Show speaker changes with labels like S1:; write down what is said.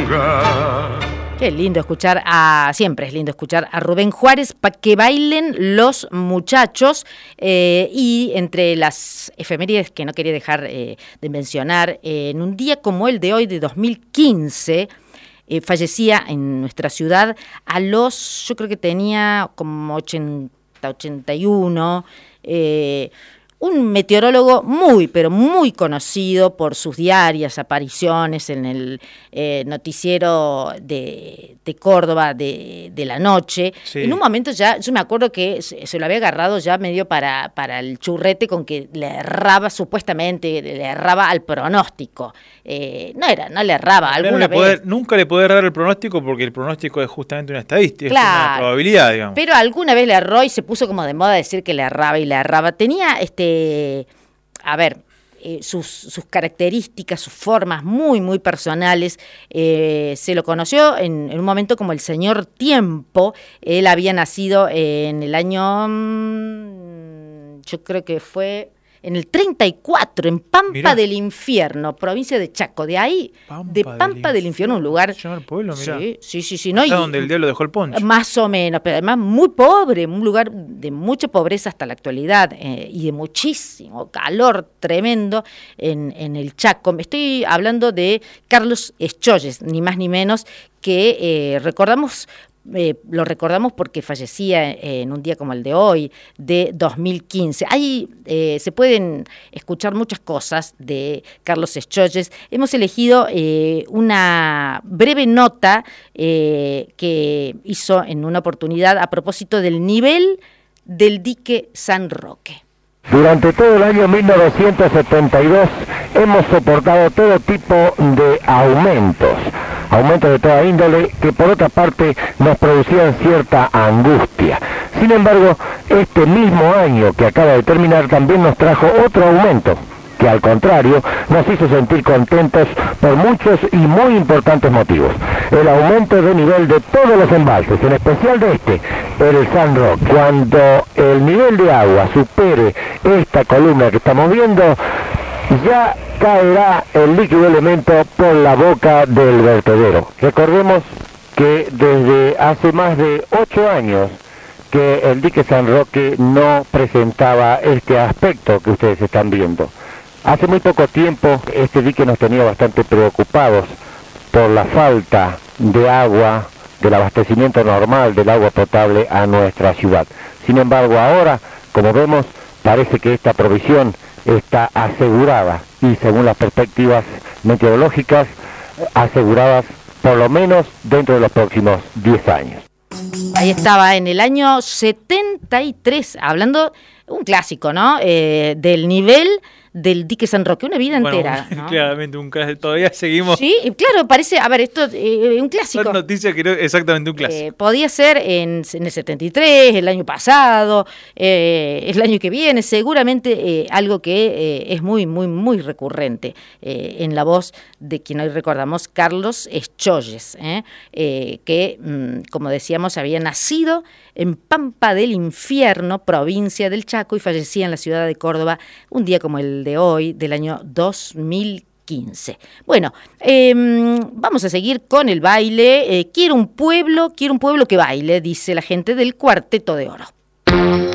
S1: lugar.
S2: Qué lindo escuchar siempre es lindo escuchar a Rubén Juárez, para que bailen los muchachos. Y entre las efemérides que no quería dejar de mencionar, en un día como el de hoy, de 2015, fallecía en nuestra ciudad yo creo que tenía como 81, un meteorólogo muy, pero muy conocido por sus diarias apariciones en el noticiero de Córdoba de la noche. Sí. En un momento ya, yo me acuerdo que se lo había agarrado ya medio para el churrete, con que le erraba, supuestamente, le erraba al pronóstico. No le erraba.
S3: Nunca le puede errar el pronóstico, porque el pronóstico es justamente una estadística,
S2: claro,
S3: es una probabilidad, digamos.
S2: Pero alguna vez le erró y se puso como de moda decir que le erraba y le erraba. Tenía sus características, sus formas muy, muy personales. Se lo conoció en un momento como el señor Tiempo. Él había nacido en el año, yo creo que fue en el 34, en Pampa mirá. Del Infierno, provincia de Chaco. De ahí, Pampa del Infierno, un lugar...
S3: ¿Se llama el pueblo? Mirá.
S2: Sí. No,
S3: donde el diablo dejó el poncho.
S2: Más o menos, pero además muy pobre, un lugar de mucha pobreza hasta la actualidad, y de muchísimo calor tremendo en el Chaco. Estoy hablando de Carlos Escholles, ni más ni menos, que lo recordamos porque fallecía en un día como el de hoy, de 2015. Ahí se pueden escuchar muchas cosas de Carlos Escholles. Hemos elegido una breve nota que hizo en una oportunidad a propósito del nivel del dique San Roque.
S4: Durante todo el año 1972 hemos soportado todo tipo de aumentos de toda índole, que por otra parte nos producían cierta angustia. Sin embargo, este mismo año que acaba de terminar también nos trajo otro aumento, que al contrario nos hizo sentir contentos por muchos y muy importantes motivos. El aumento de nivel de todos los embalses, en especial de el San Roque. Cuando el nivel de agua supere esta columna que estamos viendo, ya caerá el líquido elemento por la boca del vertedero. Recordemos que desde hace más de 8 años que el dique San Roque no presentaba este aspecto que ustedes están viendo. Hace muy poco tiempo este dique nos tenía bastante preocupados por la falta de agua, del abastecimiento normal del agua potable a nuestra ciudad. Sin embargo, ahora, como vemos, parece que esta provisión está asegurada, y según las perspectivas meteorológicas, aseguradas por lo menos dentro de los próximos 10 años.
S2: Ahí estaba, en el año 73, hablando, un clásico, ¿no? Del nivel del dique San Roque, una vida entera, ¿no?
S3: Claramente un clásico, todavía seguimos.
S2: Sí, claro, parece, a ver, esto es un clásico.
S3: Son noticias que no, exactamente un clásico.
S2: Podía ser en el 73, el año pasado, el año que viene, seguramente algo que es muy, muy, muy recurrente en la voz de quien hoy recordamos, Carlos Escholles, que, como decíamos, había nacido en Pampa del Infierno, provincia del Chaco, y fallecía en la ciudad de Córdoba un día como el de hoy, del año 2015. Bueno, vamos a seguir con el baile. Quiero un pueblo que baile, dice la gente del Cuarteto de Oro.